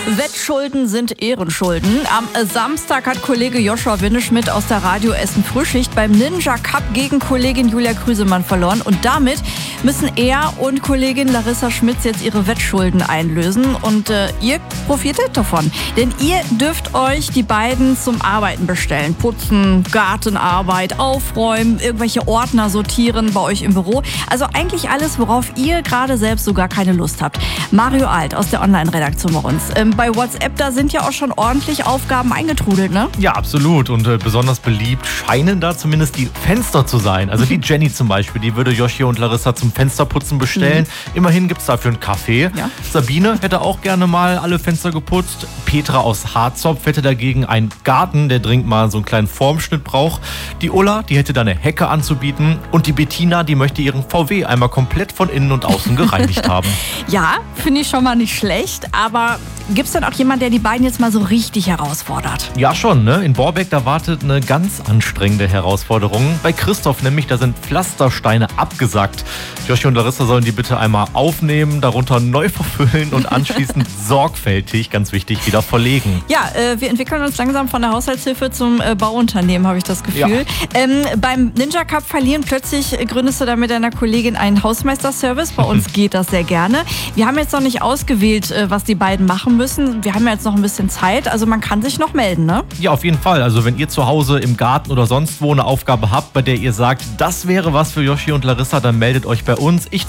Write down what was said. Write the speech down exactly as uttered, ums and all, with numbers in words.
Wettschulden sind Ehrenschulden. Am Samstag hat Kollege Joshua Winneschmidt aus der Radio Essen Frühschicht beim Ninja Cup gegen Kollegin Julia Krüsemann verloren. Und damit müssen er und Kollegin Larissa Schmitz jetzt ihre Wettschulden einlösen. Und äh, ihr profitiert davon. Denn ihr dürft euch die beiden zum Arbeiten bestellen. Putzen, Gartenarbeit, aufräumen, irgendwelche Ordner sortieren bei euch im Büro. Also eigentlich alles, worauf ihr gerade selbst sogar keine Lust habt. Mario Alt aus der Online-Redaktion bei uns. Ähm, bei WhatsApp, da sind ja auch schon ordentlich Aufgaben eingetrudelt, ne? Ja, absolut. Und äh, besonders beliebt scheinen da zumindest die Fenster zu sein. Also die Jenny zum Beispiel, die würde Joshi und Larissa zum Fensterputzen bestellen. Mhm. Immerhin gibt es dafür einen Kaffee. Ja. Sabine hätte auch gerne mal alle Fenster geputzt. Petra aus Harzopf hätte dagegen einen Garten, der dringend mal so einen kleinen Formschnitt braucht. Die Ulla, die hätte da eine Hecke anzubieten. Und die Bettina, die möchte ihren V W einmal komplett von innen und außen gereinigt haben. Ja, finde ich schon mal nicht schlecht. Aber gibt es denn auch jemanden, der die beiden jetzt mal so richtig herausfordert? Ja, schon, ne? In Borbeck, da wartet eine ganz anstrengende Herausforderung. Bei Christoph nämlich, da sind Pflastersteine abgesackt. Joshi und Larissa sollen die bitte einmal aufnehmen, darunter neu verfüllen und anschließend sorgfältig, ganz wichtig, wieder verlegen. Ja, äh, wir entwickeln uns langsam von der Haushaltshilfe zum äh, Bauunternehmen, habe ich das Gefühl. Ja. Ähm, beim Ninja Cup verlieren plötzlich äh, gründest du da mit deiner Kollegin einen Hausmeisterservice. Bei uns geht das sehr gerne. Wir haben jetzt noch nicht ausgewählt, äh, was die beiden machen müssen. Wir haben ja jetzt noch ein bisschen Zeit, also man kann sich noch melden, ne? Ja, auf jeden Fall. Also wenn ihr zu Hause im Garten oder sonst wo eine Aufgabe habt, bei der ihr sagt, das wäre was für Joshi und Larissa, dann meldet euch bei uns. Ich